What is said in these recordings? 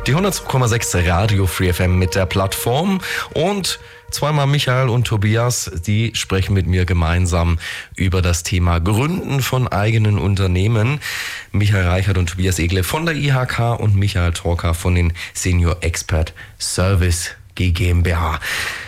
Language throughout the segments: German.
Die 100,6 Radio Free FM mit der Plattform und zweimal Michael und Tobias, die sprechen mit mir gemeinsam über das Thema Gründen von eigenen Unternehmen. Michael Reichert und Tobias Egle von der IHK und Michael Torka von den Senior Expert Service GmbH.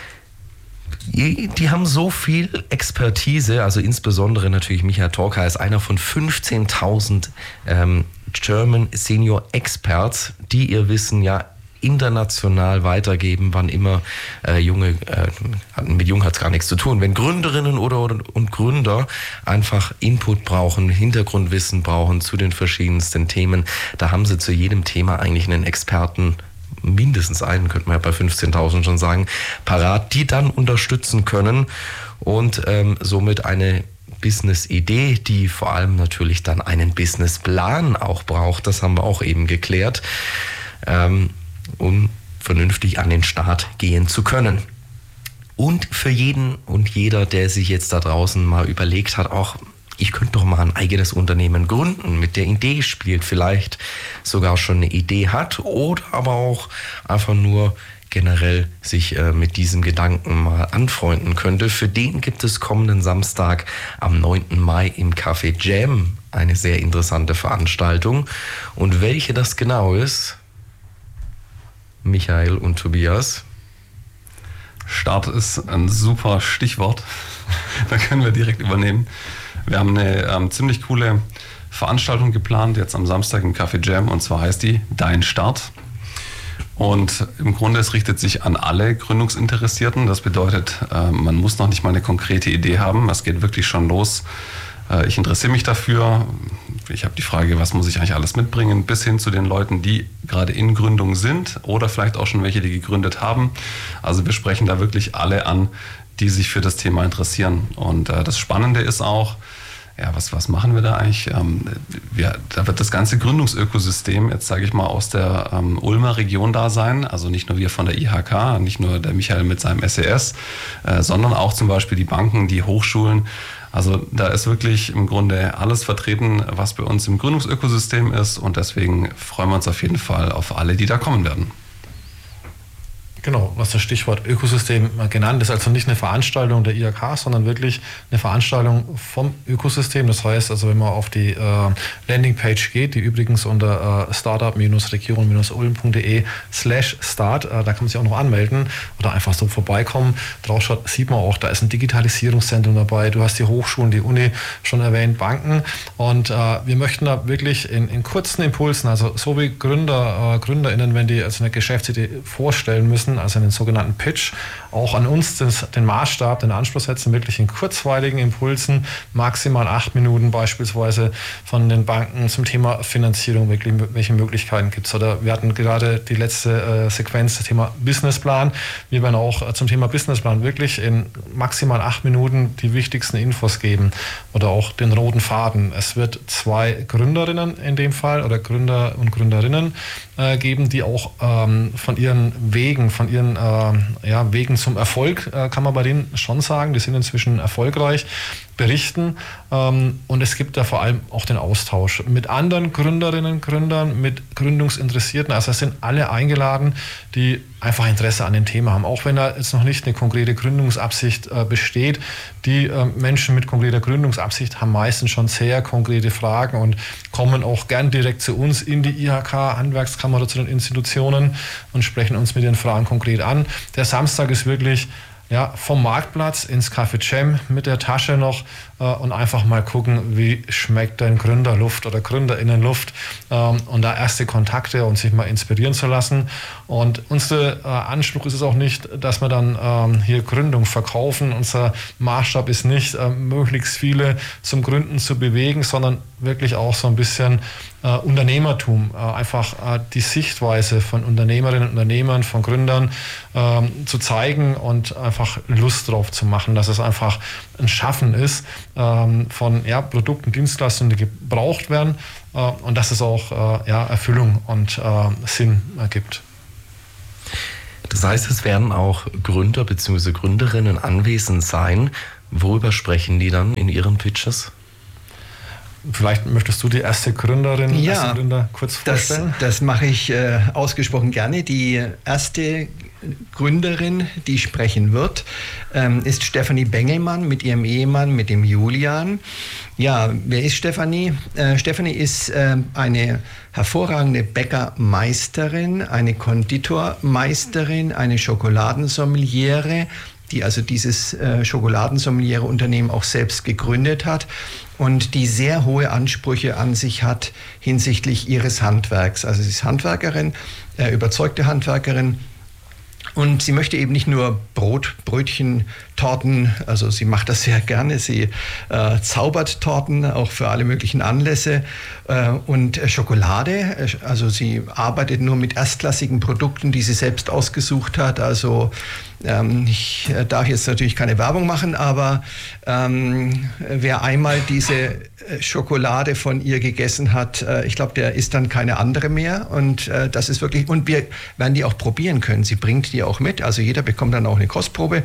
Die haben so viel Expertise, also insbesondere natürlich Michael Torka ist einer von 15.000 German Senior Experts, die ihr Wissen ja international weitergeben, wann immer mit Jung hat es gar nichts zu tun. Wenn Gründerinnen und Gründer einfach Input brauchen, Hintergrundwissen brauchen zu den verschiedensten Themen, da haben sie zu jedem Thema eigentlich einen Experten, mindestens einen, könnte man ja bei 15.000 schon sagen, parat, die dann unterstützen können und somit eine Business-Idee, die vor allem natürlich dann einen Businessplan auch braucht, das haben wir auch eben geklärt, um vernünftig an den Start gehen zu können. Und für jeden und jeder, der sich jetzt da draußen mal überlegt hat, auch ich könnte doch mal ein eigenes Unternehmen gründen, mit der Idee spielt, vielleicht sogar schon eine Idee hat oder aber auch einfach nur generell sich mit diesem Gedanken mal anfreunden könnte. Für den gibt es kommenden Samstag am 9. Mai im Café Jam eine sehr interessante Veranstaltung. Und welche das genau ist, Michael und Tobias? Start ist ein super Stichwort. Da können wir direkt übernehmen. Wir haben eine ziemlich coole Veranstaltung geplant, jetzt am Samstag im Café Jam, und zwar heißt die Dein Start. Und im Grunde, es richtet sich an alle Gründungsinteressierten. Das bedeutet, man muss noch nicht mal eine konkrete Idee haben. Es geht wirklich schon los. Ich interessiere mich dafür. Ich habe die Frage, was muss ich eigentlich alles mitbringen, bis hin zu den Leuten, die gerade in Gründung sind oder vielleicht auch schon welche, die gegründet haben. Also wir sprechen da wirklich alle an, die sich für das Thema interessieren. Und das Spannende ist auch, ja, was machen wir da eigentlich? Da wird das ganze Gründungsökosystem, jetzt sage ich mal, aus der Ulmer Region da sein. Also nicht nur wir von der IHK, nicht nur der Michael mit seinem SES, sondern auch zum Beispiel die Banken, die Hochschulen. Also da ist wirklich im Grunde alles vertreten, was bei uns im Gründungsökosystem ist. Und deswegen freuen wir uns auf jeden Fall auf alle, die da kommen werden. Genau, was das Stichwort Ökosystem genannt ist, also nicht eine Veranstaltung der IHK, sondern wirklich eine Veranstaltung vom Ökosystem. Das heißt, also wenn man auf die Landingpage geht, die übrigens unter startup-region-ulm.de/start, da kann man sich auch noch anmelden oder einfach so vorbeikommen. Drauf schaut, sieht man auch, da ist ein Digitalisierungszentrum dabei, du hast die Hochschulen, die Uni schon erwähnt, Banken, und wir möchten da wirklich in kurzen Impulsen, also so wie GründerInnen, wenn die also eine Geschäftsidee vorstellen müssen, also einen sogenannten Pitch, auch an uns den Maßstab, den Anspruch setzen, wirklich in kurzweiligen Impulsen, maximal 8 Minuten beispielsweise von den Banken zum Thema Finanzierung, wirklich, welche Möglichkeiten gibt es. Oder wir hatten gerade die letzte Sequenz, das Thema Businessplan. Wir werden auch zum Thema Businessplan wirklich in maximal 8 Minuten die wichtigsten Infos geben oder auch den roten Faden. Es wird 2 Gründerinnen in dem Fall oder Gründer und Gründerinnen geben, die auch von ihren Wegen, Wegen zum Erfolg, kann man bei denen schon sagen, die sind inzwischen erfolgreich, berichten, und es gibt da vor allem auch den Austausch mit anderen Gründerinnen und Gründern, mit Gründungsinteressierten, also es sind alle eingeladen, die einfach Interesse an dem Thema haben, auch wenn da jetzt noch nicht eine konkrete Gründungsabsicht besteht. Die Menschen mit konkreter Gründungsabsicht haben meistens schon sehr konkrete Fragen und kommen auch gern direkt zu uns in die IHK, Handwerkskammer oder zu den Institutionen und sprechen uns mit den Fragen konkret an. Der Samstag ist wirklich vom Marktplatz ins Café Jam mit der Tasche noch und einfach mal gucken, wie schmeckt denn Gründerluft oder GründerInnenluft und da erste Kontakte und sich mal inspirieren zu lassen. Und unser Anspruch ist es auch nicht, dass wir dann hier Gründung verkaufen. Unser Maßstab ist nicht, möglichst viele zum Gründen zu bewegen, sondern wirklich auch so ein bisschen Unternehmertum, einfach die Sichtweise von Unternehmerinnen und Unternehmern, von Gründern zu zeigen und einfach Lust drauf zu machen, dass es einfach ein Schaffen ist von Produkten, Dienstleistungen, die gebraucht werden und dass es auch Erfüllung und Sinn ergibt. Das heißt, es werden auch Gründer bzw. Gründerinnen anwesend sein. Worüber sprechen die dann in ihren Pitches? Vielleicht möchtest du die erste Gründerin, erste Gründer kurz vorstellen? Das mache ich ausgesprochen gerne. Die erste Gründerin, die sprechen wird, ist Stefanie Bengelmann mit ihrem Ehemann, mit dem Julian. Ja, wer ist Stefanie? Stefanie ist eine hervorragende Bäckermeisterin, eine Konditormeisterin, eine Schokoladensommeliere, die also dieses Schokoladensommeliere-Unternehmen auch selbst gegründet hat und die sehr hohe Ansprüche an sich hat hinsichtlich ihres Handwerks. Also sie ist Handwerkerin, überzeugte Handwerkerin. Und sie möchte eben nicht nur Brot, Brötchen, Torten, also sie macht das sehr gerne, sie zaubert Torten, auch für alle möglichen Anlässe und Schokolade, also sie arbeitet nur mit erstklassigen Produkten, die sie selbst ausgesucht hat, also ich darf jetzt natürlich keine Werbung machen, aber wer einmal diese Schokolade von ihr gegessen hat, ich glaube, der isst dann keine andere mehr und das ist wirklich, und wir werden die auch probieren können, sie bringt die auch mit, also jeder bekommt dann auch eine Kostprobe,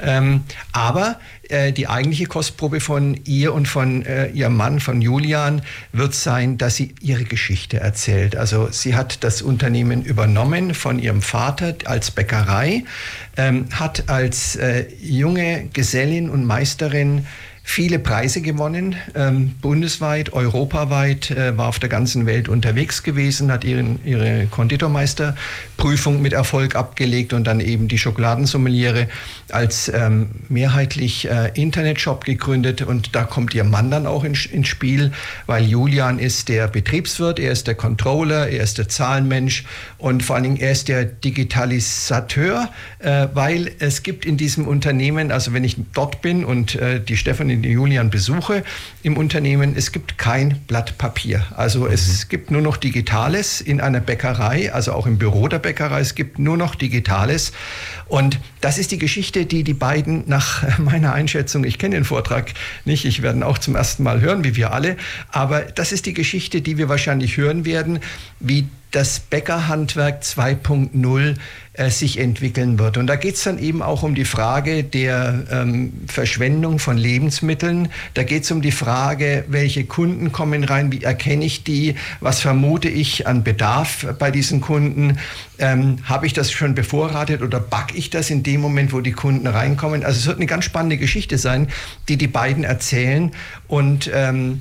aber die eigentliche Kostprobe von ihr und von ihrem Mann, von Julian, wird sein, dass sie ihre Geschichte erzählt. Also sie hat das Unternehmen übernommen von ihrem Vater als Bäckerei, hat als junge Gesellin und Meisterin viele Preise gewonnen, bundesweit, europaweit, war auf der ganzen Welt unterwegs gewesen, hat ihre Konditormeisterprüfung mit Erfolg abgelegt und dann eben die Schokoladensommeliere als mehrheitlich Internetshop gegründet und da kommt ihr Mann dann auch ins Spiel, weil Julian ist der Betriebswirt, er ist der Controller, er ist der Zahlenmensch und vor allen Dingen er ist der Digitalisateur, weil es gibt in diesem Unternehmen, also wenn ich dort bin und die Stefanie die Julian besuche im Unternehmen, es gibt kein Blatt Papier. Also es gibt nur noch Digitales in einer Bäckerei, also auch im Büro der Bäckerei, es gibt nur noch Digitales. Und das ist die Geschichte, die die beiden nach meiner Einschätzung, ich kenne den Vortrag nicht, ich werde ihn auch zum ersten Mal hören, wie wir alle, aber das ist die Geschichte, die wir wahrscheinlich hören werden, wie das Bäckerhandwerk 2.0 sich entwickeln wird. Und da geht es dann eben auch um die Frage der Verschwendung von Lebensmitteln. Da geht es um die Frage, welche Kunden kommen rein, wie erkenne ich die, was vermute ich an Bedarf bei diesen Kunden, habe ich das schon bevorratet oder backe ich das in dem Moment, wo die Kunden reinkommen. Also es wird eine ganz spannende Geschichte sein, die die beiden erzählen und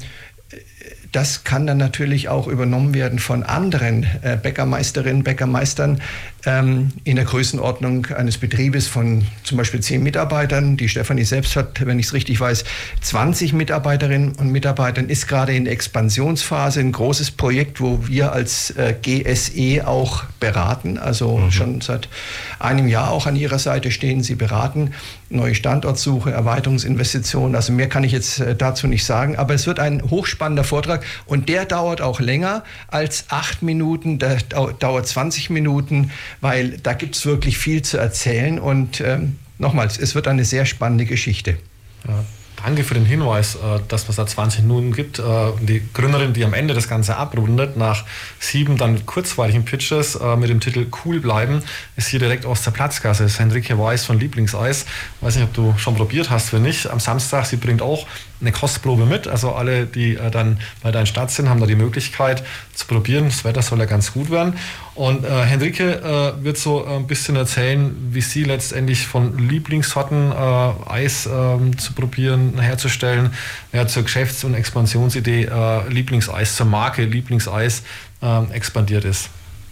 das kann dann natürlich auch übernommen werden von anderen Bäckermeisterinnen, Bäckermeistern in der Größenordnung eines Betriebes von zum Beispiel 10 Mitarbeitern. Die Stefanie selbst hat, wenn ich es richtig weiß, 20 Mitarbeiterinnen und Mitarbeitern, ist gerade in der Expansionsphase ein großes Projekt, wo wir als GSE auch beraten. Also schon seit einem Jahr auch an ihrer Seite stehen, sie beraten. Neue Standortsuche, Erweiterungsinvestitionen. Also mehr kann ich jetzt dazu nicht sagen. Aber es wird ein hochspannender Vortrag und der dauert auch länger als 8 Minuten. Der dauert 20 Minuten, weil da gibt es wirklich viel zu erzählen. Und nochmals, es wird eine sehr spannende Geschichte. Ja. Danke für den Hinweis, dass es da 20 Minuten gibt. Die Gründerin, die am Ende das Ganze abrundet, nach 7 dann kurzweiligen Pitches mit dem Titel Cool bleiben, ist hier direkt aus der Platzgasse. Das ist Henrike Weiß von Lieblingseis. Ich weiß nicht, ob du schon probiert hast, wenn nicht. Am Samstag, sie bringt auch eine Kostprobe mit. Also alle, die dann bei deiner Stadt sind, haben da die Möglichkeit zu probieren. Das Wetter soll ja ganz gut werden. Und Henrike wird so ein bisschen erzählen, wie sie letztendlich von Lieblingssorten Eis zu probieren, herzustellen, zur Geschäfts- und Expansionsidee Lieblingseis, zur Marke Lieblingseis expandiert ist.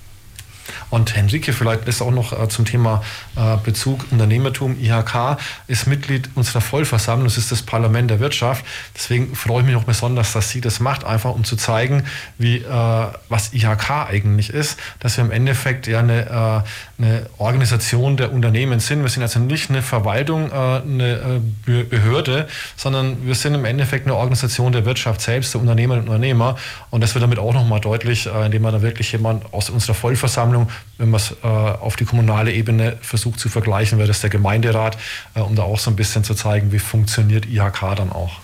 Und Henrike, vielleicht das auch noch zum Thema Bezug Unternehmertum. IHK ist Mitglied unserer Vollversammlung, das ist das Parlament der Wirtschaft. Deswegen freue ich mich auch besonders, dass sie das macht, einfach um zu zeigen, was IHK eigentlich ist, dass wir im Endeffekt ja eine Organisation der Unternehmen sind. Wir sind also nicht eine Verwaltung, eine Behörde, sondern wir sind im Endeffekt eine Organisation der Wirtschaft selbst, der Unternehmerinnen und Unternehmer. Und das wird damit auch nochmal deutlich, indem man da wirklich jemand aus unserer Vollversammlung, wenn man es auf die kommunale Ebene versucht zu vergleichen, wäre das der Gemeinderat, um da auch so ein bisschen zu zeigen, wie funktioniert IHK dann auch.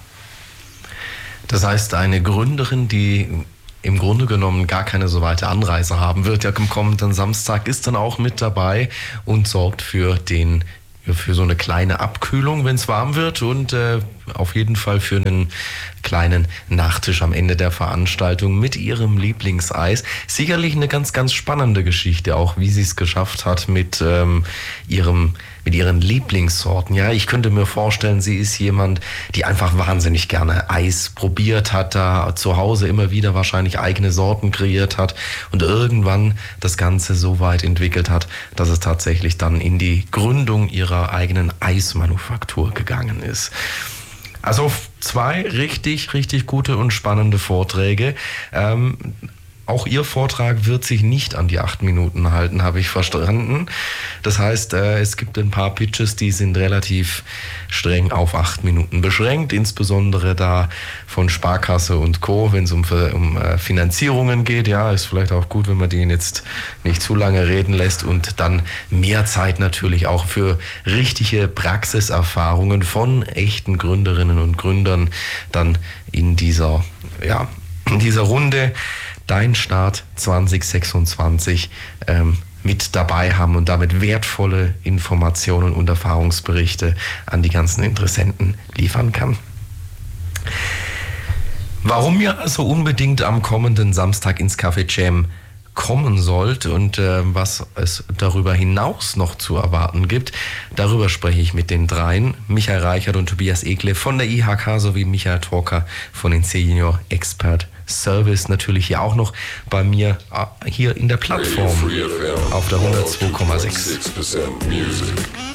Das heißt, eine Gründerin, die im Grunde genommen gar keine so weite Anreise haben wird, ja am kommenden Samstag, ist dann auch mit dabei und sorgt für so eine kleine Abkühlung, wenn es warm wird und auf jeden Fall für einen kleinen Nachtisch am Ende der Veranstaltung mit ihrem Lieblingseis. Sicherlich eine ganz, ganz spannende Geschichte, auch wie sie es geschafft hat mit ihren Lieblingssorten. Ja, ich könnte mir vorstellen, sie ist jemand, die einfach wahnsinnig gerne Eis probiert hat, da zu Hause immer wieder wahrscheinlich eigene Sorten kreiert hat und irgendwann das Ganze so weit entwickelt hat, dass es tatsächlich dann in die Gründung ihrer eigenen Eismanufaktur gegangen ist. Also 2 richtig, richtig gute und spannende Vorträge. Auch Ihr Vortrag wird sich nicht an die 8 Minuten halten, habe ich verstanden. Das heißt, es gibt ein paar Pitches, die sind relativ streng auf 8 Minuten beschränkt, insbesondere da von Sparkasse und Co., wenn es um Finanzierungen geht. Ja, ist vielleicht auch gut, wenn man den jetzt nicht zu lange reden lässt und dann mehr Zeit natürlich auch für richtige Praxiserfahrungen von echten Gründerinnen und Gründern dann in dieser Runde Dein Start 2026 mit dabei haben und damit wertvolle Informationen und Erfahrungsberichte an die ganzen Interessenten liefern kann. Warum ihr also unbedingt am kommenden Samstag ins Café Jam kommen sollt und was es darüber hinaus noch zu erwarten gibt, darüber spreche ich mit den dreien, Michael Reichert und Tobias Ekle von der IHK sowie Michael Torker von den Senior Expert Service, natürlich hier auch noch bei mir hier in der Plattform auf der 102,6.